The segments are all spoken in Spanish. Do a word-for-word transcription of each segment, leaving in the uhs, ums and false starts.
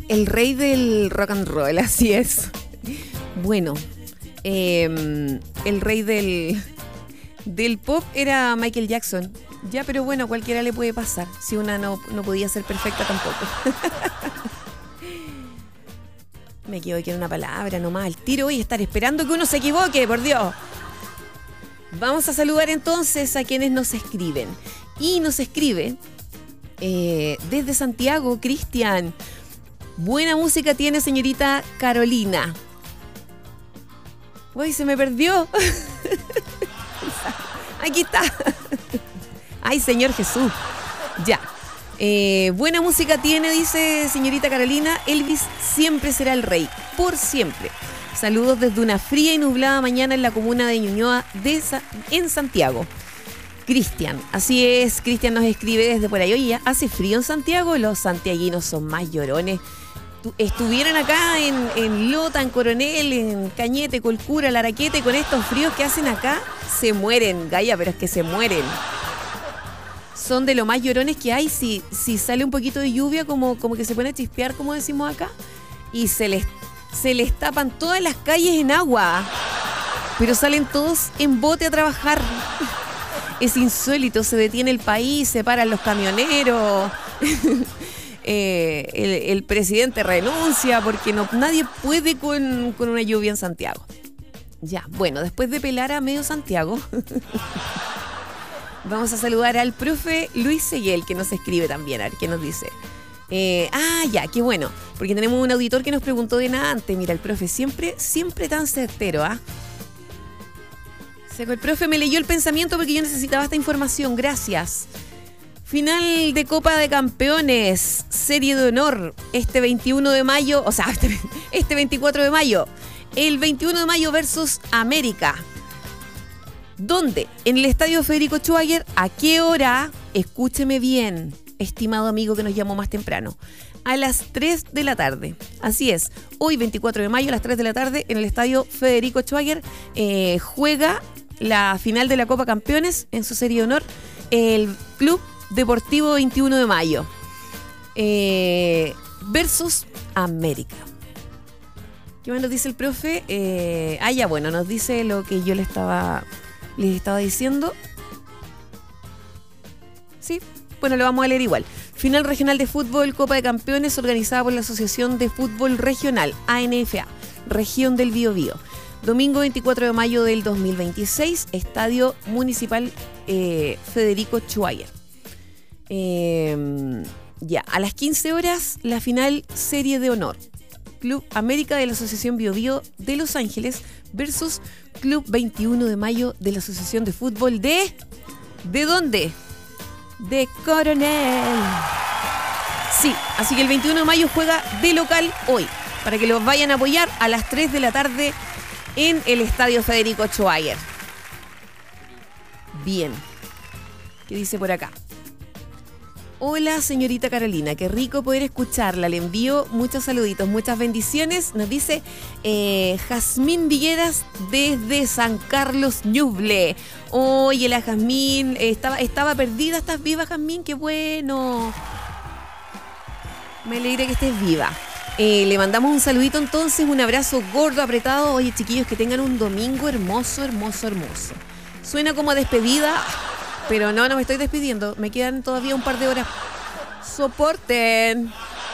El rey del rock and roll, así es. Bueno, eh, el rey del, del pop era Michael Jackson. Ya, pero bueno, a cualquiera le puede pasar. Si una no, no podía ser perfecta tampoco. Me equivoqué en una palabra nomás al tiro y estar esperando que uno se equivoque, por Dios. Vamos a saludar entonces a quienes nos escriben. Y nos escribe eh, desde Santiago, Cristian. Buena música tiene señorita Carolina. Uy, se me perdió. Aquí está. Ay, Señor Jesús. Ya. Eh, buena música tiene, dice señorita Carolina. Elvis siempre será el rey. Por siempre. Saludos desde una fría y nublada mañana en la comuna de Ñuñoa, de Sa- en Santiago. Cristian. Así es, Cristian nos escribe desde por ahí. Oye, ¿hace frío en Santiago? Los santiaguinos son más llorones. Estuvieran acá en, en Lota, en Coronel, en Cañete, Colcura, Laraquete, con estos fríos que hacen acá, se mueren, Gaya, pero es que se mueren. Son de lo más llorones que hay. Si, si sale un poquito de lluvia, como, como que se pone a chispear, como decimos acá, y se les, se les tapan todas las calles en agua, pero salen todos en bote a trabajar. Es insólito, se detiene el país, se paran los camioneros. Eh, el, el presidente renuncia porque no, nadie puede con, con una lluvia en Santiago. Ya, bueno, después de pelar a medio Santiago, vamos a saludar al profe Luis Seguel, que nos escribe también, a ver qué nos dice. Eh, ah, ya, qué bueno, porque tenemos un auditor que nos preguntó de nada antes. Mira, el profe siempre, siempre tan certero, ¿ah? ¿eh? El profe me leyó el pensamiento porque yo necesitaba esta información, gracias. Final de Copa de Campeones, serie de honor, este veintiuno de mayo, o sea, este, este veinticuatro de mayo, el veintiuno de mayo versus América. ¿Dónde? En el estadio Federico Schwager. ¿A qué hora? Escúcheme bien, estimado amigo que nos llamó más temprano. A las tres de la tarde. Así es, hoy veinticuatro de mayo a las tres de la tarde en el estadio Federico Schwager eh, juega la final de la Copa Campeones en su serie de honor el Club Deportivo veintiuno de mayo eh, versus América. ¿Qué más nos dice el profe? Eh, ah, ya, bueno, nos dice lo que yo le estaba, les estaba diciendo. Sí, bueno, lo vamos a leer igual. Final regional de fútbol, Copa de Campeones, organizada por la Asociación de Fútbol Regional, A N F A, Región del Biobío. Domingo veinticuatro de mayo del dos mil veintiséis, Estadio Municipal eh, Federico Schwager. Eh, ya, a las quince horas, la final serie de honor. Club América de la Asociación Biobío de Los Ángeles versus Club veintiuno de mayo de la Asociación de Fútbol de... ¿De dónde? De Coronel. Sí, así que el veintiuno de mayo juega de local hoy, para que los vayan a apoyar a las tres de la tarde en el Estadio Federico Schwager. Bien. ¿Qué dice por acá? Hola, señorita Carolina, qué rico poder escucharla. Le envío muchos saluditos, muchas bendiciones. Nos dice eh, Jazmín Villeras desde San Carlos, Ñuble. Oye, la Jazmín, eh, estaba, estaba perdida. ¿Estás viva, Jazmín? ¡Qué bueno! Me alegra que estés viva. Eh, le mandamos un saludito entonces, un abrazo gordo, apretado. Oye, chiquillos, que tengan un domingo hermoso, hermoso, hermoso. Suena como a despedida... Pero no, no me estoy despidiendo. Me quedan todavía un par de horas. Soporten.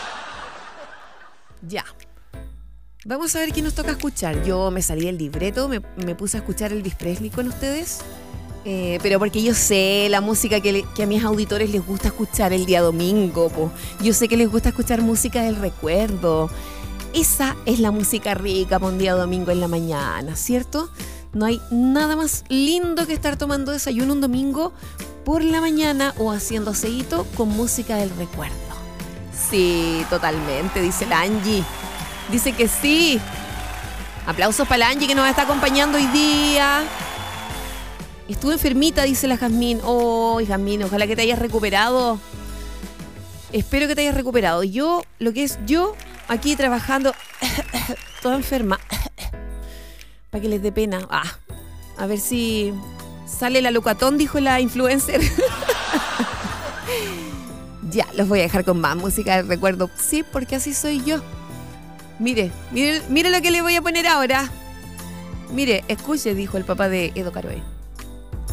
Ya. Vamos a ver qué nos toca escuchar. Yo me salí del libreto, me, me puse a escuchar Elvis Presley con ustedes. Eh, pero porque yo sé la música que, le, que a mis auditores les gusta escuchar el día domingo. Po. Yo sé que les gusta escuchar música del recuerdo. Esa es la música rica para un día domingo en la mañana, ¿cierto? No hay nada más lindo que estar tomando desayuno un domingo por la mañana o haciendo aseíto con música del recuerdo. Sí, totalmente, dice la Angie. Dice que sí. Aplausos para la Angie que nos está acompañando hoy día. Estuve enfermita, dice la Jazmín. Oh, Jazmín, ojalá que te hayas recuperado. Espero que te hayas recuperado. Yo, lo que es yo, aquí trabajando, toda enferma. Para que les dé pena. Ah, a ver si sale la locatón, dijo la influencer. Ya, los voy a dejar con más música de recuerdo. Sí, porque así soy yo. Mire, mire, mire lo que le voy a poner ahora. Mire, escuche, dijo el papá de Edo Caroe.